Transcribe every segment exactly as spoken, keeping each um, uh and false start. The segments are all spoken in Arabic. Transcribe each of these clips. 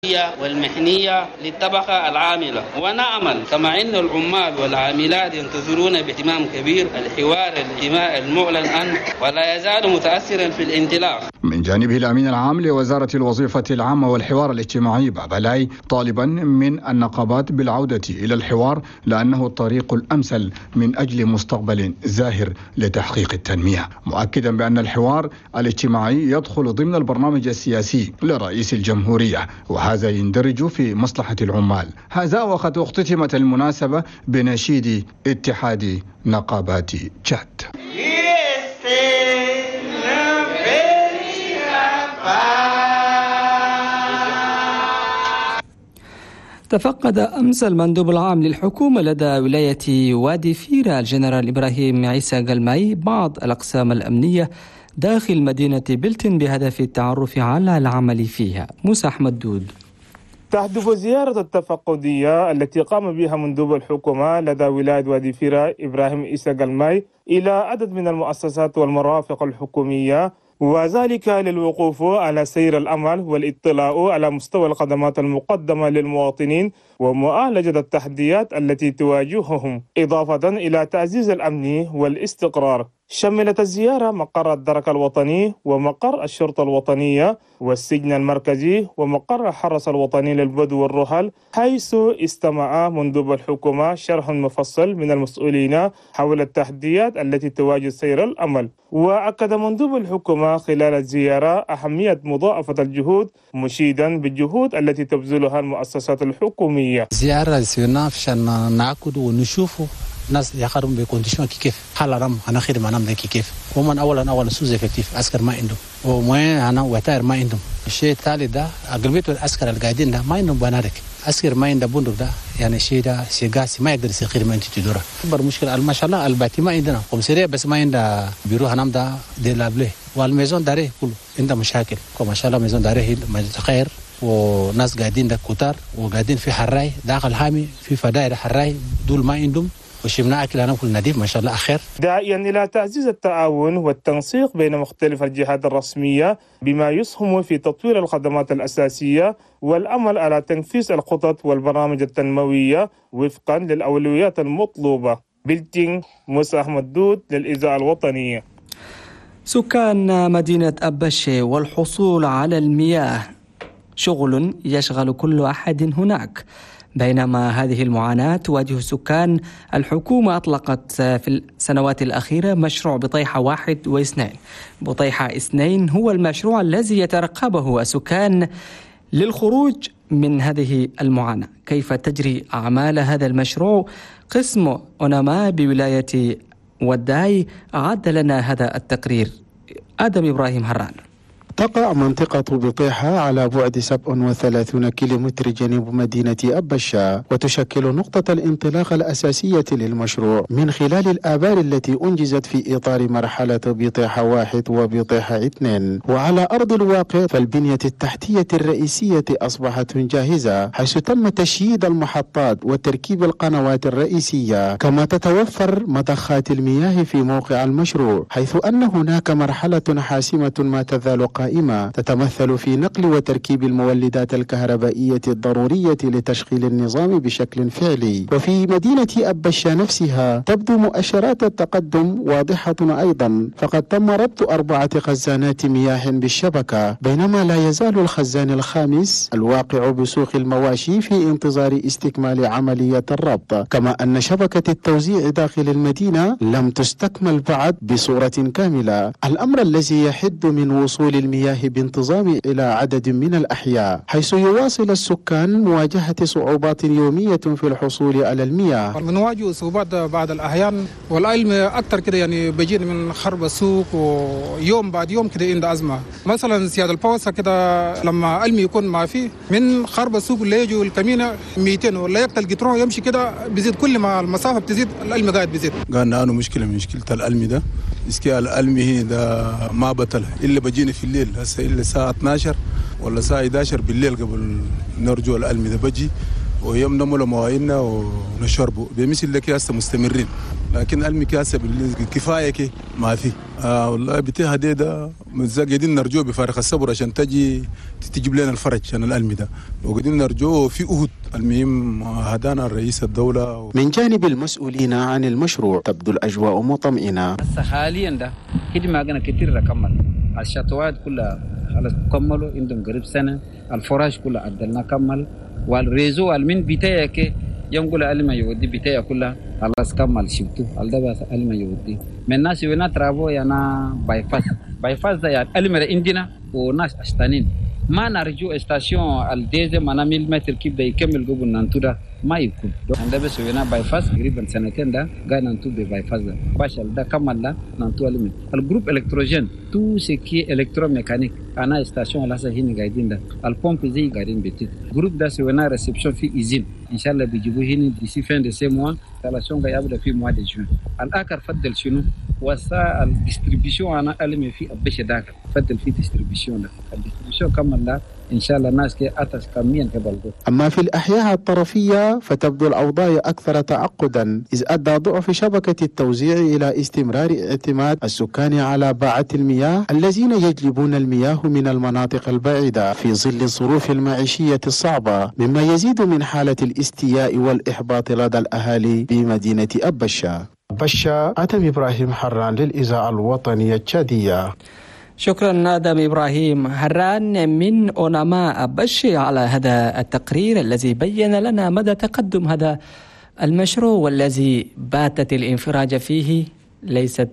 والمحنية للطبقة العاملة، ونأمل كما أن العمال والعاملات ينتظرون باهتمام كبير الحوار الاجتماعي المعلن عنه ولا يزال متأثرا في الانطلاق. من جانبه الأمين العام لوزارة الوظيفة العامة والحوار الاجتماعي بابلاي طالبا من النقابات بالعودة إلى الحوار لأنه الطريق الأمثل من أجل مستقبل زاهر لتحقيق التنمية، مؤكدا بأن الحوار الاجتماعي يدخل ضمن البرنامج السياسي لرئيس الجمهورية وهذا يندرج في مصلحة العمال. هذا وقد اختتمت المناسبة بنشيد اتحاد نقابات تشاد. تفقد أمس المندوب العام للحكومة لدى ولاية وادي فيرا الجنرال إبراهيم عيسى قلماي بعض الأقسام الأمنية داخل مدينة بلتن بهدف التعرف على العمل فيها. موسى أحمد دود. تهدف زيارة التفقدية التي قام بها مندوب الحكومة لدى ولاية وادي فيرا إبراهيم عيسى قلماي إلى عدد من المؤسسات والمرافق الحكومية، وذلك للوقوف على سير الأمل والاطلاع على مستوى الخدمات المقدمة للمواطنين ومعالجة التحديات التي تواجههم، إضافة إلى تعزيز الأمن والاستقرار. شملت الزيارة مقر الدرك الوطني ومقر الشرطة الوطنية والسجن المركزي ومقر الحرس الوطني للبدو والرحل، حيث استمع مندوب الحكومة شرح مفصل من المسؤولين حول التحديات التي تواجه سير الأمل. وأكد مندوب الحكومة خلال الزيارة أهمية مضاعفة الجهود، مشيدا بالجهود التي تبذلها المؤسسات الحكومية. زيارة سيرنا عشان نعقد ونشوفه ناس يخرم بكونديشن كيف حال رام انا خير ما نام ذكي كيف ومن اولا اولا سوز افكتيف عسكر ما عندهم وما انا وتاير ما عندهم. الشيء الثالث ده اغلبيه العسكر القاعدين ده ما عندهم بنادق، عسكر ما عنده بندق، ده يعني شيء ده شيء قاسي ما يقدر يسير ما انت تدوره. اكبر مشكله ما شاء الله الباتي ما عندنا قمصريه بس ما عنده بيروح نام ده دي لابله والميزون داري كله عنده مشاكل. ما شاء الله ميزون داري خير وناس قاعدين ده كتار وقاعدين في حراي داخل حامي في فدائر حراي دول ما عندهم وشمنا أكل أنا كل نظيف ما شاء الله أخير. داعيا إلى تعزيز التعاون والتنسيق بين مختلف الجهات الرسمية بما يسهم في تطوير الخدمات الأساسية والأمل على تنفيذ الخطط والبرامج التنموية وفقا للأولويات المطلوبة. بلتين موسى أحمد دود للإذاعة الوطنية. سكان مدينة أبشة والحصول على المياه شغل يشغل كل أحد هناك، بينما هذه المعاناة تواجه سكان. الحكومة أطلقت في السنوات الأخيرة مشروع بطيحة واحد واثنين. بطيحة اثنين هو المشروع الذي يترقبه السكان للخروج من هذه المعاناة. كيف تجري أعمال هذا المشروع؟ قسم أوناما بولاية وداي أعد لنا هذا التقرير. آدم إبراهيم هران. تقع منطقة بطيحة على بعد سبعة وثلاثين كيلومتر جنوب مدينة أبشة، وتشكل نقطة الانطلاق الأساسية للمشروع من خلال الآبار التي أنجزت في إطار مرحلة بطيحة واحد وبطيحة اثنين. وعلى أرض الواقع فالبنية التحتية الرئيسية أصبحت جاهزة، حيث تم تشييد المحطات وتركيب القنوات الرئيسية، كما تتوفر مضخات المياه في موقع المشروع، حيث أن هناك مرحلة حاسمة ما تزال قائمة تتمثل في نقل وتركيب المولدات الكهربائية الضرورية لتشغيل النظام بشكل فعلي. وفي مدينة أبشة نفسها تبدو مؤشرات التقدم واضحة أيضا، فقد تم ربط أربعة خزانات مياه بالشبكة، بينما لا يزال الخزان الخامس الواقع بسوق المواشي في انتظار استكمال عملية الربط، كما أن شبكة التوزيع داخل المدينة لم تستكمل بعد بصورة كاملة، الأمر الذي يحد من وصول المياه بانتظام إلى عدد من الأحياء، حيث يواصل السكان مواجهة صعوبات يومية في الحصول على المياه. بنواجه صعوبات بعض الأحيان، والعلم أكثر كده يعني بيجينا من خرب السوق ويوم بعد يوم كده عند أزمة. مثلا سيادة البوسة كده لما علم يكون ما فيه من خرب السوق اللي يجوا الكمينة مئتين ولا يقتل القطرون يمشي كده بيزيد، كل ما المسافة بتزيد العلم قاعد بيزيد. قالنا أنا مشكلة من مشكلة العلم ده إسكي العلمي ده ما بطل إلا بجيني في الليل هسه إلا الساعة اثناشر ولا الساعة إحدى عشرة بالليل قبل نرجو العلمي ده بجي ويوم نمول مواعيدنا ونشربه بمثل لك هسه مستمرين، لكن المي هسه بالكفايه كي ما في. آه والله بتيها دي ده قاعدين نرجوه بفارغ الصبر عشان تجي تجيب لنا الفرج عن الالمي ده، وقاعدين نرجوه في أهد. المهم هدانا الرئيس الدوله. من جانب المسؤولين عن المشروع تبدو الاجواء مطمئنه. هسه حاليا ده خدمه عندنا كتير ركمل، الشطوات كلها خلاص كملوا عندهم قريب سنه، الفراش كلها عدلنا كمل، والريزو من بتاعه كي يوم قول علم يودي بتاعه كلها خلاص كمل شفتوا الدبا علم يودي من الناس وينا ترابو يانا بايفاس بايفاس ده يعني علم عندنا وناس اشتانين ما نرجو استاسيون الديزه ما ميل متر كيف ده يكمل قبل ننتودا ما يكون عند بس وينا بايفاس تقريبا سنتين ده قاعد ننتو بايفاس ده فاشل ده كمل ده ننتو علم الجروب الكتروجين تو سكي الكتروميكانيك انا استاسيون لسه هنا قاعدين ده البومب زي قاعدين بتيت جروب ده سوينا ريسبشن في ايزين ان شاء الله بيجيبوه هنا دي فين دي سي موا ثلاثون قاعد يبدا في موا دي جون الاخر فضل شنو وسا الديستريبيوشن انا علمي في ابش داك فضل في ديستريبيوشن الديستريبيوشن كمل ده ان شاء الله الناس كي اتس كميا قبل. اما في الاحياء الطرفيه فتبدو الاوضاع اكثر تعقدا، اذ ادى ضعف شبكه التوزيع الى استمرار اعتماد السكان على باعة المياه الذين يجلبون المياه من المناطق البعيده في ظل الظروف المعيشيه الصعبه، مما يزيد من حاله الاستياء والاحباط لدى الاهالي بمدينه أبشة. أبشة، آدم إبراهيم حران للإذاعة الوطنية التشادية. شكرا آدم إبراهيم حران من أوناما أبشة على هذا التقرير الذي بين لنا مدى تقدم هذا المشروع والذي باتت الانفراج فيه ليست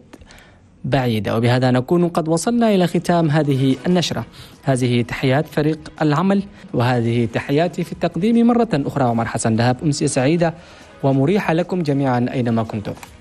بعيدة. وبهذا نكون قد وصلنا إلى ختام هذه النشرة. هذه تحيات فريق العمل وهذه تحياتي في التقديم مرة أخرى. عمر حسن دهب، أمسية سعيدة ومريحة لكم جميعا أينما كنتم.